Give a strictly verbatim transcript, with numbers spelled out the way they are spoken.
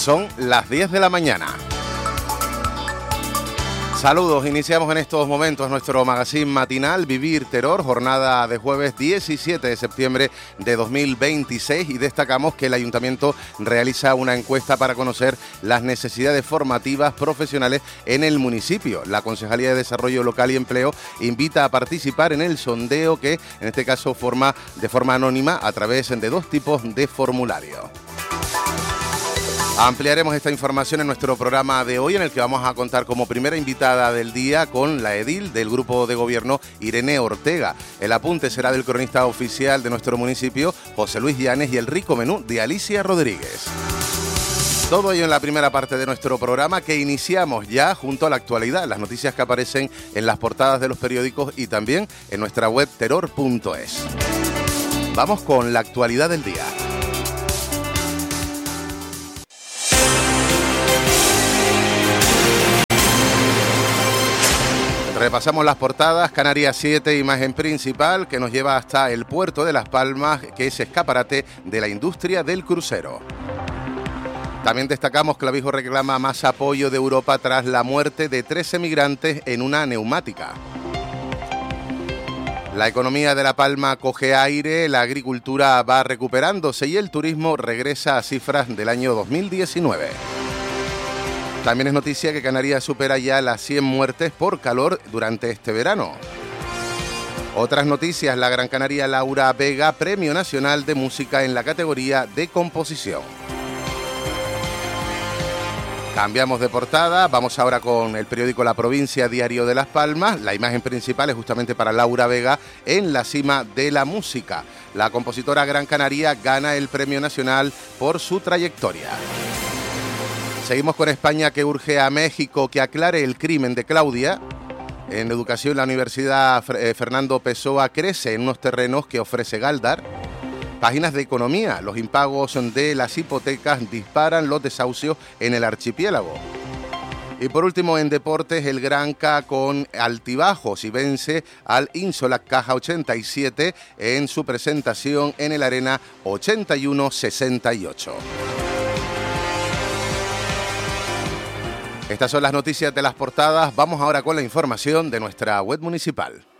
Son las diez de la mañana. Saludos, iniciamos en estos momentos nuestro magazine matinal Vivir Terror, jornada de jueves diecisiete de septiembre de dos mil veintiséis, y destacamos que el Ayuntamiento realiza una encuesta para conocer las necesidades formativas profesionales en el municipio. La Concejalía de Desarrollo Local y Empleo invita a participar en el sondeo que en este caso forma de forma anónima a través de dos tipos de formulario. Ampliaremos esta información en nuestro programa de hoy, en el que vamos a contar como primera invitada del día con la edil del Grupo de Gobierno, Irene Ortega. El apunte será del cronista oficial de nuestro municipio, José Luis Llanes, y el rico menú de Alicia Rodríguez. Todo ello en la primera parte de nuestro programa, que iniciamos ya junto a la actualidad, las noticias que aparecen en las portadas de los periódicos y también en nuestra web terror punto es. Vamos con la actualidad del día. Repasamos las portadas. Canarias siete, imagen principal que nos lleva hasta el puerto de Las Palmas, que es escaparate de la industria del crucero. También destacamos: Clavijo reclama más apoyo de Europa tras la muerte de trece migrantes en una neumática. La economía de La Palma coge aire, la agricultura va recuperándose y el turismo regresa a cifras del año dos mil diecinueve. También es noticia que Canarias supera ya las cien muertes por calor durante este verano. Otras noticias: la Gran Canaria Laura Vega, Premio Nacional de Música en la categoría de composición. Cambiamos de portada, vamos ahora con el periódico La Provincia, Diario de Las Palmas. La imagen principal es justamente para Laura Vega en la cima de la música. La compositora gran canaria gana el Premio Nacional por su trayectoria. Seguimos con España, que urge a México que aclare el crimen de Claudia. En educación, la Universidad Fernando Pessoa crece en unos terrenos que ofrece Galdar. Páginas de economía: los impagos de las hipotecas disparan los desahucios en el archipiélago. Y por último, en deportes, el Granca con altibajos y vence al Insolac Caja ochenta y siete en su presentación en el Arena ochenta y uno sesenta y ocho. Estas son las noticias de las portadas. Vamos ahora con la información de nuestra web municipal.